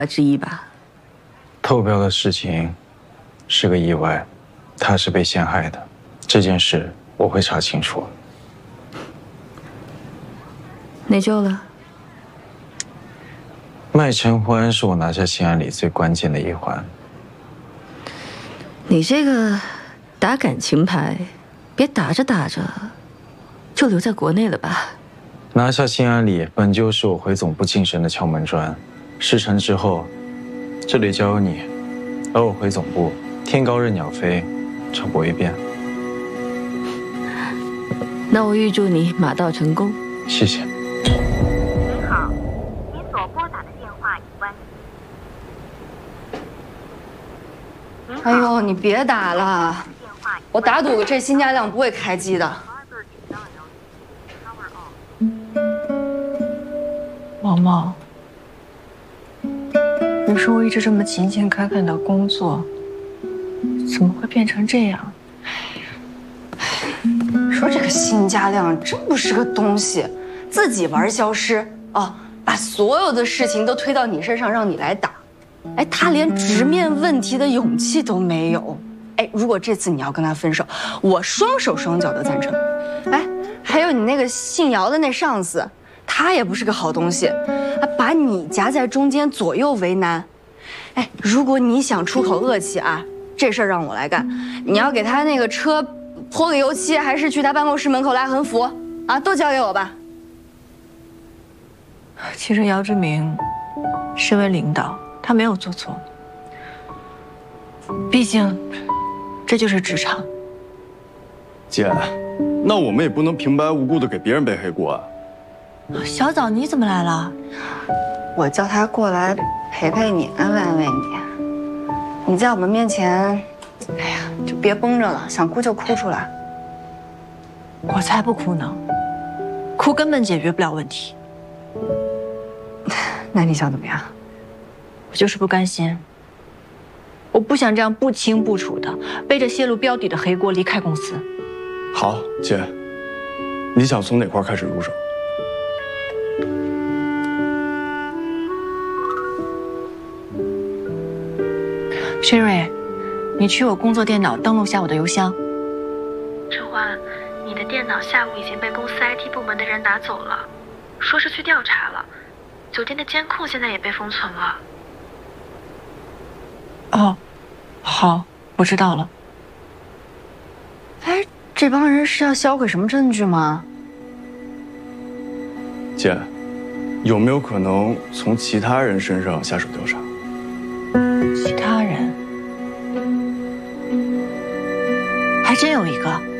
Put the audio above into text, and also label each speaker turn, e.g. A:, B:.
A: 之一吧。
B: 投标的事情是个意外，他是被陷害的，这件事我会查清楚。
A: 内疚了？
B: 卖陈欢是我拿下新案里最关键的一环。
A: 你这个打感情牌，别打着打着就留在国内了吧？
B: 拿下新案里本就是我回总部晋升的敲门砖，事成之后，这里交由你，而我回总部，天高任鸟飞，唱播一遍。
A: 那我预祝你马到成功。
B: 谢谢。
C: 您好，您所拨打的电话已关机。
D: 哎呦，你别打了，我打赌这新家亮不会开机的。
E: 毛毛，你说我一直这么勤勤恳恳的工作，怎么会变成这样？
D: 说这个新家亮真不是个东西，自己玩消失啊，把所有的事情都推到你身上，让你来打。哎，他连直面问题的勇气都没有。哎，如果这次你要跟他分手，我双手双脚的赞成。哎，还有你那个姓姚的那上司，他也不是个好东西，把你夹在中间，左右为难。哎，如果你想出口恶气啊，这事儿让我来干。你要给他那个车泼个油漆，还是去他办公室门口拉横幅啊，都交给我吧。
E: 其实姚志明身为领导，他没有做错，毕竟这就是职场。
F: 姐，那我们也不能平白无故的给别人背黑锅啊。
E: 小枣，你怎么来了？
D: 我叫他过来陪陪你，安慰安慰你。你在我们面前，哎呀，就别绷着了，想哭就哭出来。
E: 我才不哭呢，哭根本解决不了问题。
D: 那你想怎么样？
E: 我就是不甘心，我不想这样不清不楚的背着泄露标底的黑锅离开公司。
F: 好，姐，你想从哪块开始入手？
E: 薛瑞，你去我工作电脑登录下我的邮箱。
G: 陈欢，你的电脑下午已经被公司 IT 部门的人拿走了，说是去调查了。酒店的监控现在也被封存了。
E: 哦，好，我知道了。
D: 哎，这帮人是要销毁什么证据吗？
F: 姐，有没有可能从其他人身上下手调查？
E: 其他人？还真有一个。